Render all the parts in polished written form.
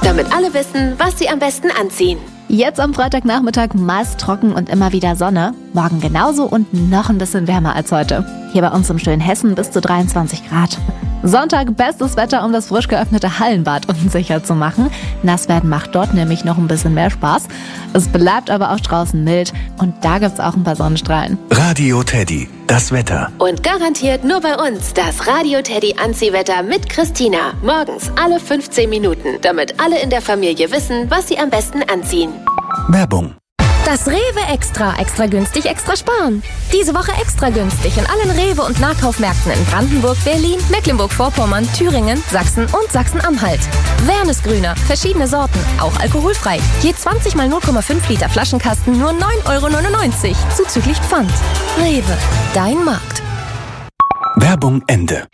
damit alle wissen, was sie am besten anziehen. Jetzt am Freitagnachmittag meist trocken und immer wieder Sonne. Morgen genauso und noch ein bisschen wärmer als heute. Hier bei uns im schönen Hessen bis zu 23 Grad. Sonntag bestes Wetter, um das frisch geöffnete Hallenbad unsicher zu machen. Nass werden macht dort nämlich noch ein bisschen mehr Spaß. Es bleibt aber auch draußen mild und da gibt's auch ein paar Sonnenstrahlen. Radio Teddy, das Wetter. Und garantiert nur bei uns das Radio Teddy Anziehwetter mit Christina. Morgens alle 15 Minuten, damit alle in der Familie wissen, was sie am besten anziehen. Werbung. Das Rewe Extra. Extra günstig, extra sparen. Diese Woche extra günstig in allen Rewe- und Nahkaufmärkten in Brandenburg, Berlin, Mecklenburg-Vorpommern, Thüringen, Sachsen und Sachsen-Anhalt. Wernesgrüner. Verschiedene Sorten. Auch alkoholfrei. Je 20 mal 0,5 Liter Flaschenkasten nur 9,99 €. Zuzüglich Pfand. Rewe. Dein Markt. Werbung Ende.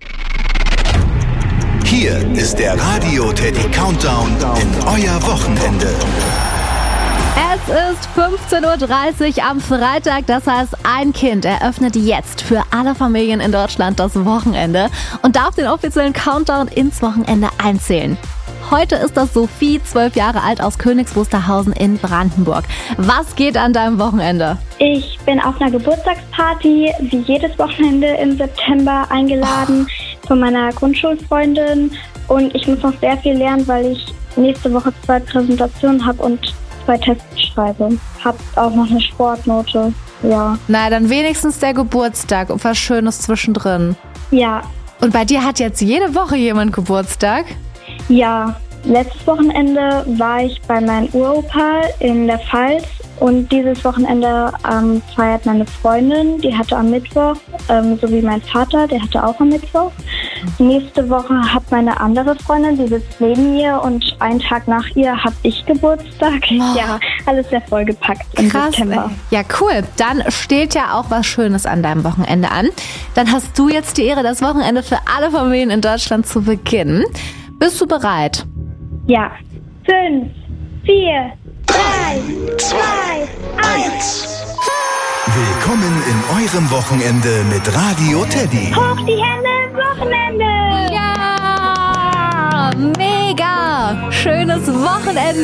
Hier ist der Radio Teddy Countdown in euer Wochenende. Es ist 15:30 Uhr am Freitag, das heißt, ein Kind eröffnet jetzt für alle Familien in Deutschland das Wochenende und darf den offiziellen Countdown ins Wochenende einzählen. Heute ist das Sophie, 12 Jahre alt, aus Königs Wusterhausen in Brandenburg. Was geht an deinem Wochenende? Ich bin auf einer Geburtstagsparty, wie jedes Wochenende im September, eingeladen von meiner Grundschulfreundin. Und ich muss noch sehr viel lernen, weil ich nächste Woche 2 Präsentationen habe und 2 Tests schreibe. Hab auch noch eine Sportnote, ja. Na, dann wenigstens der Geburtstag und was Schönes zwischendrin. Ja. Und bei dir hat jetzt jede Woche jemand Geburtstag? Ja. Letztes Wochenende war ich bei meinem Uropa in der Pfalz und dieses Wochenende feiert meine Freundin, die hatte am Mittwoch, sowie mein Vater, der hatte auch am Mittwoch. Nächste Woche hat meine andere Freundin, die sitzt neben mir und einen Tag nach ihr habe ich Geburtstag. Oh. Ja, alles sehr vollgepackt im Krass, September. Ja, cool. Dann steht ja auch was Schönes an deinem Wochenende an. Dann hast du jetzt die Ehre, das Wochenende für alle Familien in Deutschland zu beginnen. Bist du bereit? Ja. 5, 4, 3, 2, 1. Willkommen in eurem Wochenende mit Radio Teddy. Hoch die Hände ins Wochenende! Ja, mega! Schönes Wochenende!